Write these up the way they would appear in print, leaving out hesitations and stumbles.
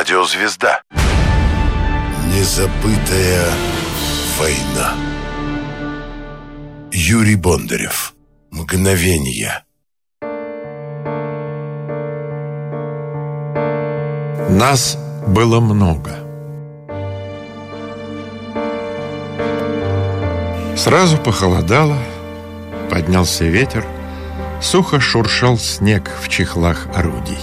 Радиозвезда. Незабытая война. Юрий Бондарев. Мгновения. Нас было много. Сразу похолодало, поднялся ветер, сухо шуршал снег в чехлах орудий.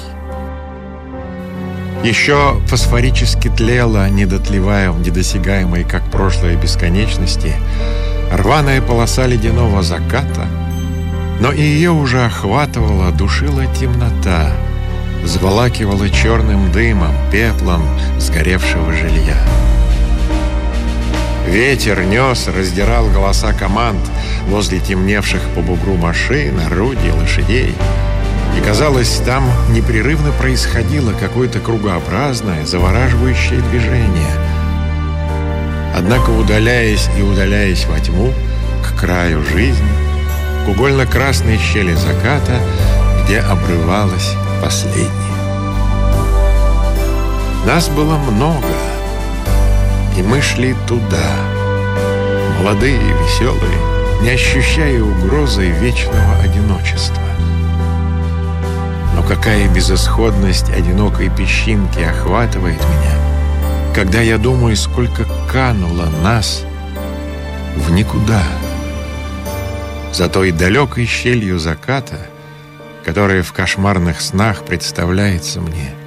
Еще фосфорически тлела, недотлевая в недосягаемой, как прошлое, бесконечности, рваная полоса ледяного заката, но и ее уже охватывала, душила темнота, заволакивала черным дымом, пеплом сгоревшего жилья. Ветер нес, раздирал голоса команд возле темневших по бугру машин, орудий, лошадей. И, казалось, там непрерывно происходило какое-то кругообразное, завораживающее движение. Однако, удаляясь и удаляясь во тьму, к краю жизни, к угольно-красной щели заката, где обрывалась последняя. Нас было много, и мы шли туда, молодые и веселые, не ощущая угрозы вечного одиночества. Но какая безысходность одинокой песчинки охватывает меня, когда я думаю, сколько кануло нас в никуда. За той далекой щелью заката, которая в кошмарных снах представляется мне,